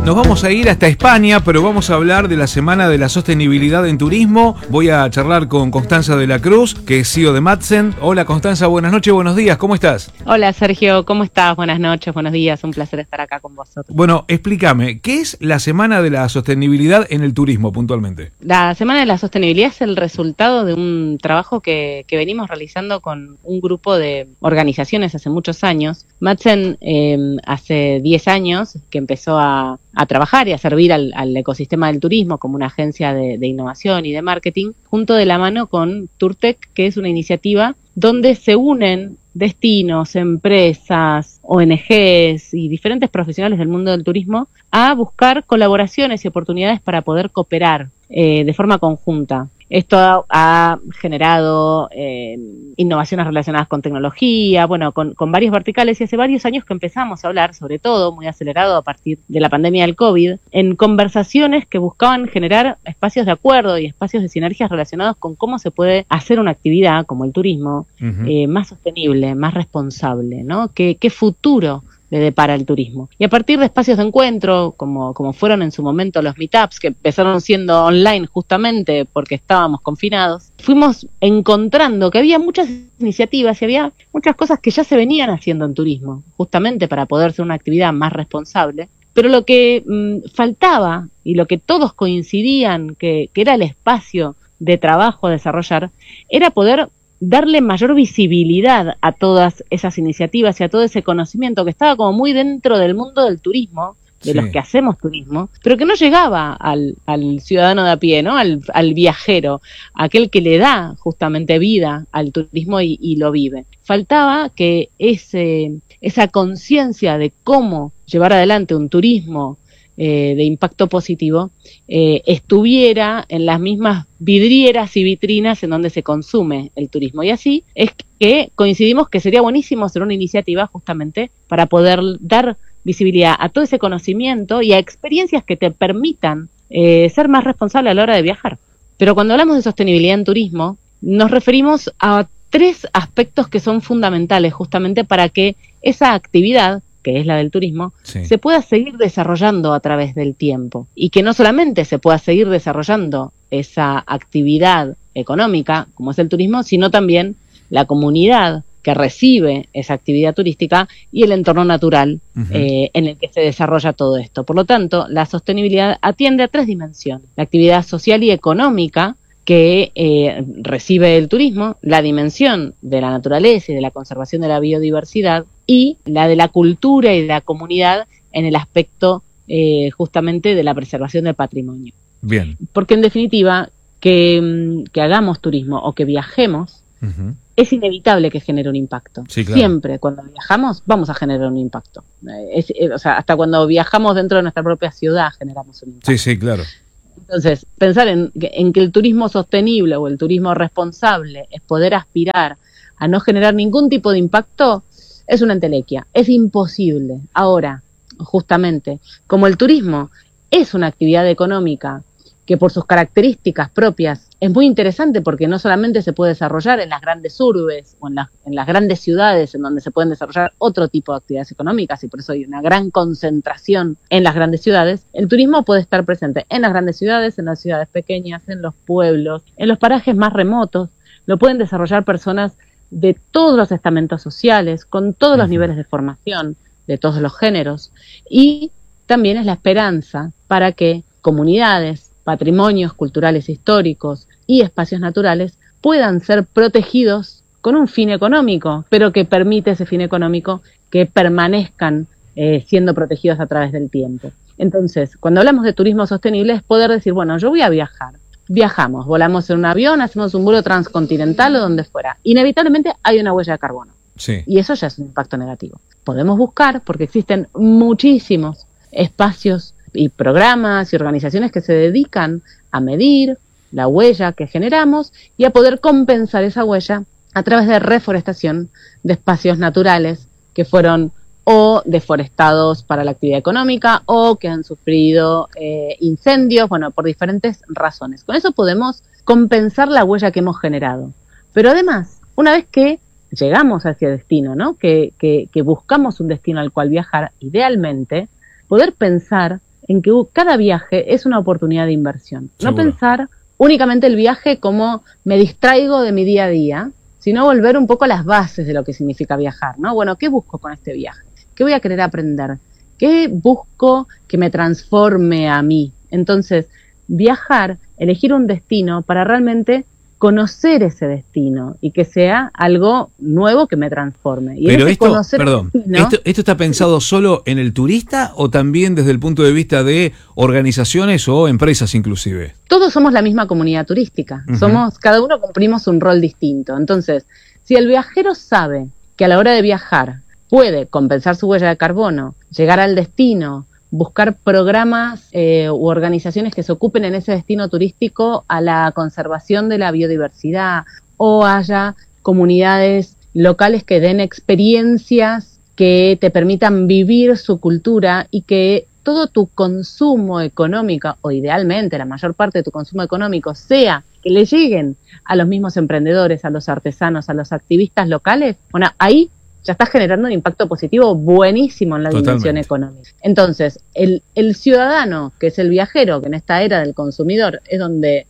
Nos vamos a ir hasta España, pero vamos a hablar de la Semana de la Sostenibilidad en Turismo. Voy a charlar con Constanza de la Cruz, que es CEO de Madsen. Hola Constanza, buenas noches, buenos días, ¿cómo estás? Hola Sergio, ¿cómo estás? Buenas noches, buenos días, un placer estar acá con vosotros. Bueno, explícame, ¿qué es la Semana de la Sostenibilidad en el turismo puntualmente? La Semana de la Sostenibilidad es el resultado de un trabajo que venimos realizando con un grupo de organizaciones hace muchos años. Madsen hace 10 años que empezó a trabajar y a servir al ecosistema del turismo como una agencia de innovación y de marketing, junto de la mano con Tourtech, que es una iniciativa donde se unen destinos, empresas, ONGs y diferentes profesionales del mundo del turismo a buscar colaboraciones y oportunidades para poder cooperar de forma conjunta. Esto ha generado innovaciones relacionadas con tecnología, bueno, con varios verticales, y hace varios años que empezamos a hablar, sobre todo muy acelerado a partir de la pandemia del COVID, en conversaciones que buscaban generar espacios de acuerdo y espacios de sinergias relacionados con cómo se puede hacer una actividad como el turismo más sostenible, más responsable, ¿no? ¿Qué futuro le depara el turismo? Y a partir de espacios de encuentro, como fueron en su momento los meetups, que empezaron siendo online justamente porque estábamos confinados, fuimos encontrando que había muchas iniciativas y había muchas cosas que ya se venían haciendo en turismo, justamente para poder ser una actividad más responsable. Pero lo que faltaba y lo que todos coincidían que era el espacio de trabajo a desarrollar, era poder darle mayor visibilidad a todas esas iniciativas y a todo ese conocimiento que estaba como muy dentro del mundo del turismo, de los que hacemos turismo, pero que no llegaba al ciudadano de a pie, ¿no? Al viajero, aquel que le da justamente vida al turismo y lo vive. Faltaba que esa conciencia de cómo llevar adelante un turismo de impacto positivo estuviera en las mismas vidrieras y vitrinas en donde se consume el turismo. Y así es que coincidimos que sería buenísimo hacer una iniciativa justamente para poder dar visibilidad a todo ese conocimiento y a experiencias que te permitan ser más responsable a la hora de viajar. Pero cuando hablamos de sostenibilidad en turismo, nos referimos a 3 aspectos que son fundamentales justamente para que esa actividad, que es la del turismo, se pueda seguir desarrollando a través del tiempo. Y que no solamente se pueda seguir desarrollando esa actividad económica, como es el turismo, sino también la comunidad que recibe esa actividad turística y el entorno natural en el que se desarrolla todo esto. Por lo tanto, la sostenibilidad atiende a 3 dimensiones: la actividad social y económica que recibe el turismo, la dimensión de la naturaleza y de la conservación de la biodiversidad, y la de la cultura y de la comunidad en el aspecto justamente de la preservación del patrimonio. Bien. Porque en definitiva, que hagamos turismo o que viajemos, es inevitable que genere un impacto. Sí, claro. Siempre cuando viajamos vamos a generar un impacto. O sea, hasta cuando viajamos dentro de nuestra propia ciudad generamos un impacto. Sí, claro. Entonces, pensar en que el turismo sostenible o el turismo responsable es poder aspirar a no generar ningún tipo de impacto es una entelequia, es imposible. Ahora, justamente, como el turismo es una actividad económica que por sus características propias es muy interesante, porque no solamente se puede desarrollar en las grandes urbes o en las grandes ciudades en donde se pueden desarrollar otro tipo de actividades económicas, y por eso hay una gran concentración en las grandes ciudades. El turismo puede estar presente en las grandes ciudades, en las ciudades pequeñas, en los pueblos, en los parajes más remotos. Lo pueden desarrollar personas de todos los estamentos sociales, con todos los niveles de formación, de todos los géneros, y también es la esperanza para que comunidades, patrimonios culturales históricos y espacios naturales puedan ser protegidos con un fin económico, pero que permite ese fin económico que permanezcan siendo protegidos a través del tiempo. Entonces, cuando hablamos de turismo sostenible es poder decir, bueno, yo voy a viajar. Viajamos, volamos en un avión, hacemos un vuelo transcontinental o donde fuera. Inevitablemente hay una huella de carbono. Sí. Y eso ya es un impacto negativo. Podemos buscar, porque existen muchísimos espacios y programas y organizaciones que se dedican a medir la huella que generamos y a poder compensar esa huella a través de reforestación de espacios naturales que fueron o deforestados para la actividad económica o que han sufrido incendios, bueno, por diferentes razones. Con eso podemos compensar la huella que hemos generado. Pero además, una vez que llegamos a ese destino, ¿no? Que buscamos un destino al cual viajar, idealmente, poder pensar en que cada viaje es una oportunidad de inversión. Seguro. No pensar únicamente el viaje como me distraigo de mi día a día, sino volver un poco a las bases de lo que significa viajar, ¿no? Bueno, ¿qué busco con este viaje? ¿Qué voy a querer aprender? ¿Qué busco que me transforme a mí? Entonces, viajar, elegir un destino para realmente conocer ese destino y que sea algo nuevo que me transforme. Y pero esto, destino, ¿esto está pensado solo en el turista o también desde el punto de vista de organizaciones o empresas inclusive? Todos somos la misma comunidad turística. Cada uno cumplimos un rol distinto. Entonces, si el viajero sabe que a la hora de viajar puede compensar su huella de carbono, llegar al destino, buscar programas u organizaciones que se ocupen en ese destino turístico a la conservación de la biodiversidad, o haya comunidades locales que den experiencias que te permitan vivir su cultura y que todo tu consumo económico, o idealmente la mayor parte de tu consumo económico, sea que le lleguen a los mismos emprendedores, a los artesanos, a los activistas locales, bueno, ahí ya estás generando un impacto positivo buenísimo en la dimensión económica. Entonces, el ciudadano, que es el viajero, que en esta era del consumidor es donde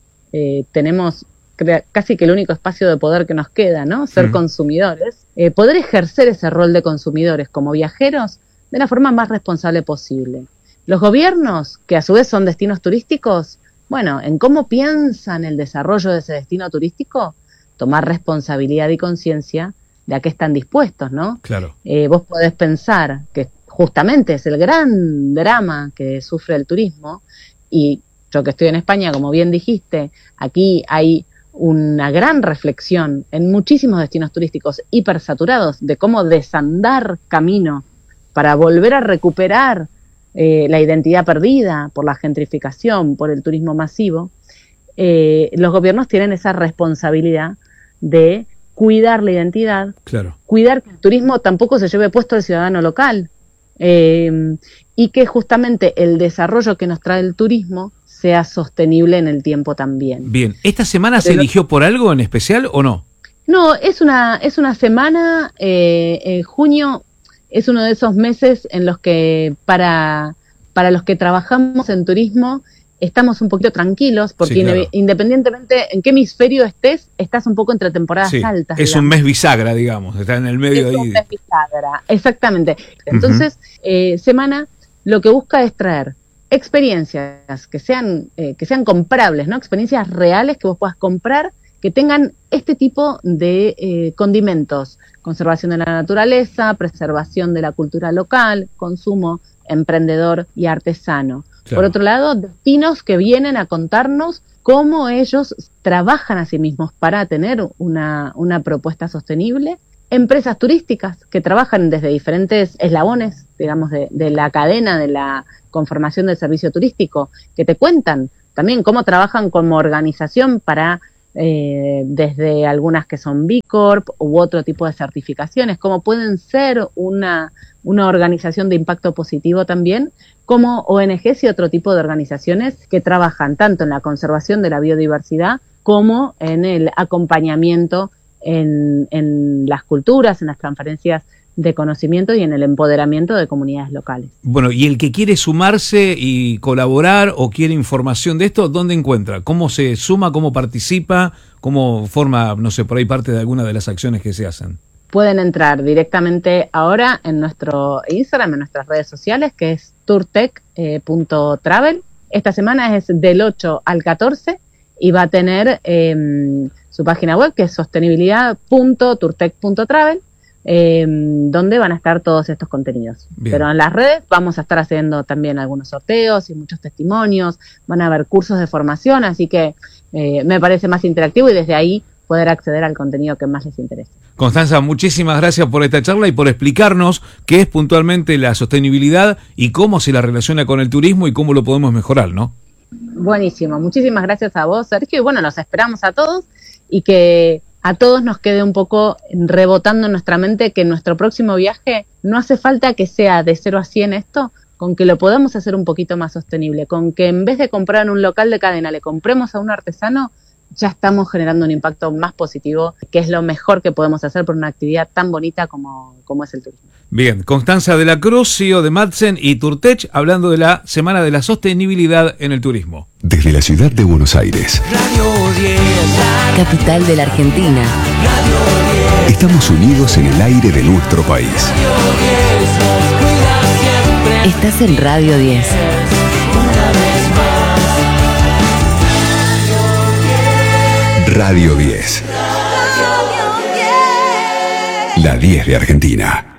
tenemos casi que el único espacio de poder que nos queda, ¿no? Ser consumidores, poder ejercer ese rol de consumidores como viajeros de la forma más responsable posible. Los gobiernos, que a su vez son destinos turísticos, bueno, en cómo piensan el desarrollo de ese destino turístico, tomar responsabilidad y conciencia de a qué están dispuestos, ¿no? Claro. Vos podés pensar que justamente es el gran drama que sufre el turismo, y yo que estoy en España, como bien dijiste, aquí hay una gran reflexión en muchísimos destinos turísticos hipersaturados de cómo desandar camino para volver a recuperar la identidad perdida por la gentrificación, por el turismo masivo. Los gobiernos tienen esa responsabilidad de cuidar la identidad, claro, cuidar que el turismo tampoco se lleve puesto al ciudadano local, y que justamente el desarrollo que nos trae el turismo sea sostenible en el tiempo también. Bien, ¿esta semana se eligió por algo en especial o no? No, es una semana, junio es uno de esos meses en los que para los que trabajamos en turismo estamos un poquito tranquilos, porque sí, claro, independientemente en qué hemisferio estés, estás un poco entre temporadas altas. Es un mes bisagra, digamos, está en el medio es ahí. Un mes bisagra, exactamente. Entonces, semana lo que busca es traer experiencias que sean comprables, ¿no? Experiencias reales que vos puedas comprar, que tengan este tipo de condimentos: conservación de la naturaleza, preservación de la cultura local, consumo emprendedor y artesano. Claro. Por otro lado, destinos que vienen a contarnos cómo ellos trabajan a sí mismos para tener una propuesta sostenible. Empresas turísticas que trabajan desde diferentes eslabones, digamos, de la cadena de la conformación del servicio turístico, que te cuentan también cómo trabajan como organización para, desde algunas que son B Corp u otro tipo de certificaciones, cómo pueden ser una organización de impacto positivo también, como ONGs y otro tipo de organizaciones que trabajan tanto en la conservación de la biodiversidad como en el acompañamiento en las culturas, en las transferencias de conocimiento y en el empoderamiento de comunidades locales. Bueno, y el que quiere sumarse y colaborar o quiere información de esto, ¿dónde encuentra? ¿Cómo se suma? ¿Cómo participa? ¿Cómo forma, no sé, por ahí parte de alguna de las acciones que se hacen? Pueden entrar directamente ahora en nuestro Instagram, en nuestras redes sociales, que es tourtech.travel. Esta semana es del 8 al 14 y va a tener su página web, que es sostenibilidad.tourtech.travel, donde van a estar todos estos contenidos. Bien. Pero en las redes vamos a estar haciendo también algunos sorteos y muchos testimonios, van a haber cursos de formación, así que me parece más interactivo y desde ahí poder acceder al contenido que más les interese. Constanza, muchísimas gracias por esta charla y por explicarnos qué es puntualmente la sostenibilidad y cómo se la relaciona con el turismo y cómo lo podemos mejorar, ¿no? Buenísimo, muchísimas gracias a vos, Sergio, y bueno, los esperamos a todos y que a todos nos quede un poco rebotando en nuestra mente que nuestro próximo viaje no hace falta que sea de 0 a 100 esto, con que lo podamos hacer un poquito más sostenible, con que en vez de comprar en un local de cadena le compremos a un artesano, ya estamos generando un impacto más positivo, que es lo mejor que podemos hacer por una actividad tan bonita como es el turismo. Bien, Constanza de la Cruz, CEO de Madsen y Tourtech, hablando de la Semana de la Sostenibilidad en el Turismo. Desde la ciudad de Buenos Aires, Radio 10, capital de la Argentina. Radio 10, estamos unidos en el aire de nuestro país. Radio 10, nos cuida siempre. Estás en Radio 10. Una vez más. Radio 10. La 10 de Argentina.